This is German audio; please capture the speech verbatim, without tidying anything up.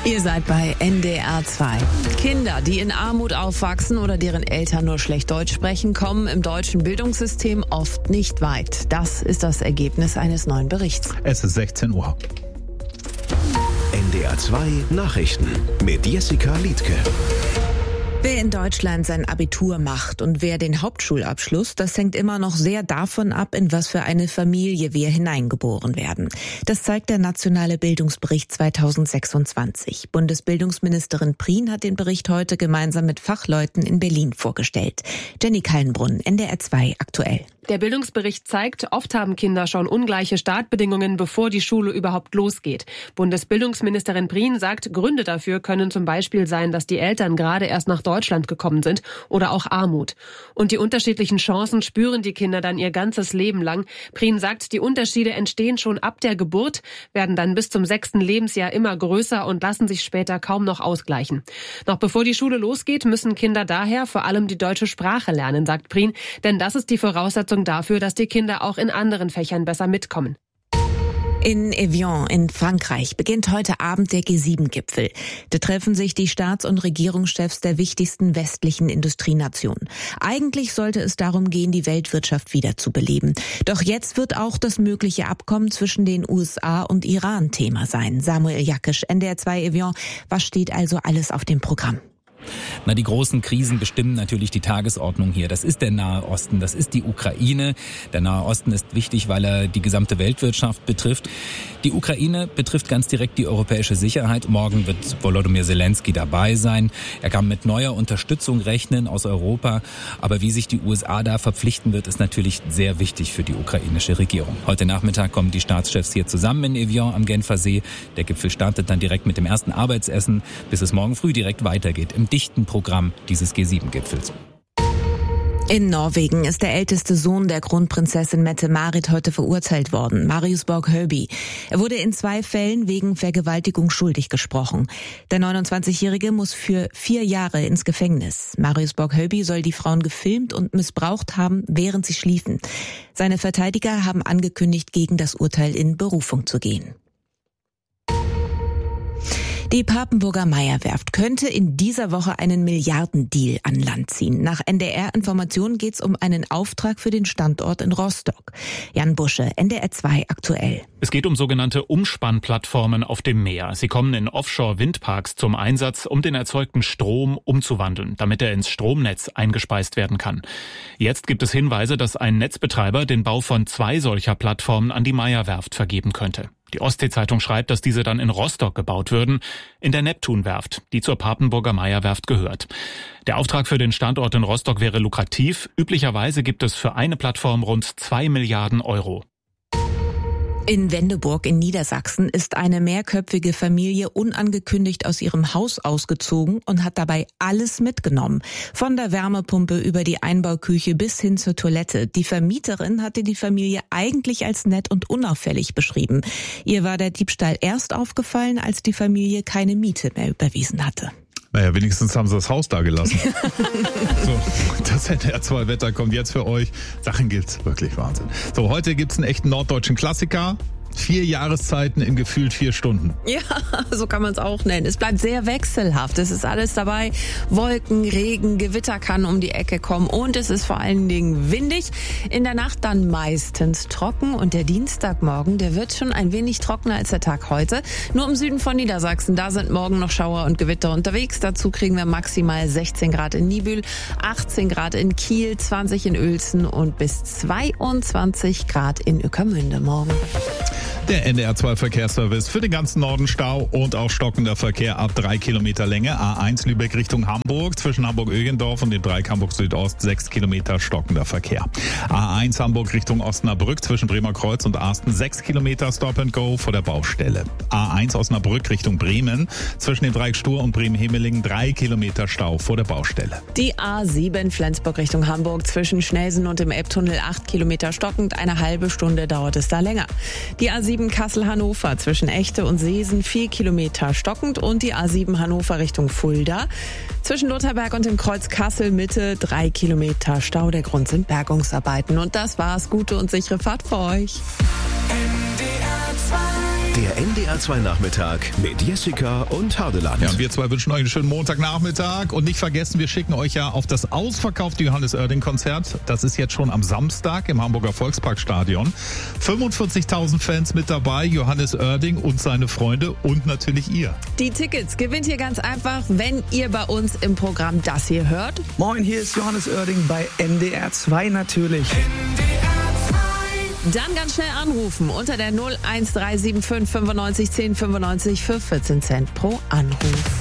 Ihr seid bei N D R zwei. Kinder, die in Armut aufwachsen oder deren Eltern nur schlecht Deutsch sprechen, kommen im deutschen Bildungssystem oft nicht weit. Das ist das Ergebnis eines neuen Berichts. Es ist sechzehn Uhr. N D R zwei Nachrichten mit Jessica Liedtke. Wer in Deutschland sein Abitur macht und wer den Hauptschulabschluss, das hängt immer noch sehr davon ab, in was für eine Familie wir hineingeboren werden. Das zeigt der Nationale Bildungsbericht zweitausendsechsundzwanzig. Bundesbildungsministerin Prien hat den Bericht heute gemeinsam mit Fachleuten in Berlin vorgestellt. Jenny Kallenbrunn, N D R zwei aktuell. Der Bildungsbericht zeigt, oft haben Kinder schon ungleiche Startbedingungen, bevor die Schule überhaupt losgeht. Bundesbildungsministerin Prien sagt, Gründe dafür können zum Beispiel sein, dass die Eltern gerade erst nach Deutschland gekommen sind oder auch Armut. Und die unterschiedlichen Chancen spüren die Kinder dann ihr ganzes Leben lang. Prien sagt, die Unterschiede entstehen schon ab der Geburt, werden dann bis zum sechsten Lebensjahr immer größer und lassen sich später kaum noch ausgleichen. Noch bevor die Schule losgeht, müssen Kinder daher vor allem die deutsche Sprache lernen, sagt Prien, denn das ist die Voraussetzung dafür, dass die Kinder auch in anderen Fächern besser mitkommen. In Evian in Frankreich beginnt heute Abend der G sieben Gipfel. Da treffen sich die Staats- und Regierungschefs der wichtigsten westlichen Industrienationen. Eigentlich sollte es darum gehen, die Weltwirtschaft wiederzubeleben. Doch jetzt wird auch das mögliche Abkommen zwischen den U S A und Iran Thema sein. Samuel Jakisch, N D R zwei Evian. Was steht also alles auf dem Programm? Na, die großen Krisen bestimmen natürlich die Tagesordnung hier. Das ist der Nahe Osten, das ist die Ukraine. Der Nahe Osten ist wichtig, weil er die gesamte Weltwirtschaft betrifft. Die Ukraine betrifft ganz direkt die europäische Sicherheit. Morgen wird Volodymyr Zelensky dabei sein. Er kann mit neuer Unterstützung rechnen aus Europa. Aber wie sich die U S A da verpflichten wird, ist natürlich sehr wichtig für die ukrainische Regierung. Heute Nachmittag kommen die Staatschefs hier zusammen in Evian am Genfer See. Der Gipfel startet dann direkt mit dem ersten Arbeitsessen, bis es morgen früh direkt weitergeht im dichten Programm dieses G sieben Gipfels. In Norwegen ist der älteste Sohn der Kronprinzessin Mette-Marit heute verurteilt worden, Marius Borg-Høiby. Er wurde in zwei Fällen wegen Vergewaltigung schuldig gesprochen. Der neunundzwanzigjährige muss für vier Jahre ins Gefängnis. Marius Borg-Høiby soll die Frauen gefilmt und missbraucht haben, während sie schliefen. Seine Verteidiger haben angekündigt, gegen das Urteil in Berufung zu gehen. Die Papenburger Meyer-Werft könnte in dieser Woche einen Milliardendeal an Land ziehen. Nach N D R-Informationen geht es um einen Auftrag für den Standort in Rostock. Jan Busche, N D R zwei aktuell. Es geht um sogenannte Umspannplattformen auf dem Meer. Sie kommen in Offshore-Windparks zum Einsatz, um den erzeugten Strom umzuwandeln, damit er ins Stromnetz eingespeist werden kann. Jetzt gibt es Hinweise, dass ein Netzbetreiber den Bau von zwei solcher Plattformen an die Meyer-Werft vergeben könnte. Die Ostsee-Zeitung schreibt, dass diese dann in Rostock gebaut würden, in der Neptunwerft, die zur Papenburger Meyer-Werft gehört. Der Auftrag für den Standort in Rostock wäre lukrativ. Üblicherweise gibt es für eine Plattform rund zwei Milliarden Euro. In Wendeburg in Niedersachsen ist eine mehrköpfige Familie unangekündigt aus ihrem Haus ausgezogen und hat dabei alles mitgenommen. Von der Wärmepumpe über die Einbauküche bis hin zur Toilette. Die Vermieterin hatte die Familie eigentlich als nett und unauffällig beschrieben. Ihr war der Diebstahl erst aufgefallen, als die Familie keine Miete mehr überwiesen hatte. Naja, wenigstens haben sie das Haus da gelassen. So, das N D R zwei Wetter kommt jetzt für euch. Sachen gibt's, wirklich Wahnsinn. So, heute gibt's einen echten norddeutschen Klassiker. Vier Jahreszeiten in gefühlt vier Stunden. Ja, so kann man es auch nennen. Es bleibt sehr wechselhaft. Es ist alles dabei. Wolken, Regen, Gewitter kann um die Ecke kommen und es ist vor allen Dingen windig. In der Nacht dann meistens trocken und der Dienstagmorgen, der wird schon ein wenig trockener als der Tag heute. Nur im Süden von Niedersachsen, da sind morgen noch Schauer und Gewitter unterwegs. Dazu kriegen wir maximal sechzehn Grad in Niebüll, achtzehn Grad in Kiel, zwanzig in Uelzen und bis zweiundzwanzig Grad in Ueckermünde morgen. Der N D R zwei Verkehrsservice für den ganzen Norden Stau und auch stockender Verkehr ab drei Kilometer Länge. A eins Lübeck Richtung Hamburg, zwischen Hamburg-Ögendorf und dem Dreieck Hamburg-Südost sechs Kilometer stockender Verkehr. A eins Hamburg Richtung Osnabrück, zwischen Bremerkreuz und Arsten sechs Kilometer Stop and Go vor der Baustelle. A eins Osnabrück Richtung Bremen, zwischen dem Dreieck Stur und Bremen-Hemelingen drei Kilometer Stau vor der Baustelle. Die A sieben Flensburg Richtung Hamburg, zwischen Schnelsen und dem Elbtunnel acht Kilometer stockend, eine halbe Stunde dauert es da länger. Die A sieben Kassel-Hannover zwischen Echte und Seesen vier Kilometer stockend und die A sieben Hannover Richtung Fulda. Zwischen Lutherberg und dem Kreuz Kassel Mitte drei Kilometer Stau. Der Grund sind Bergungsarbeiten. Und das war's. Gute und sichere Fahrt für euch. Der N D D R zwei Nachmittag mit Jessica und Hardeland. Ja, wir zwei wünschen euch einen schönen Montagnachmittag und nicht vergessen, wir schicken euch ja auf das ausverkaufte Johannes Oerding-Konzert. Das ist jetzt schon am Samstag im Hamburger Volksparkstadion. fünfundvierzigtausend Fans mit dabei, Johannes Oerding und seine Freunde und natürlich ihr. Die Tickets gewinnt ihr ganz einfach, wenn ihr bei uns im Programm das hier hört. Moin, hier ist Johannes Oerding bei N D R zwei natürlich. Dann ganz schnell anrufen unter der null eins drei sieben fünf fünfundneunzig zehn fünfundneunzig für vierzehn Cent pro Anruf.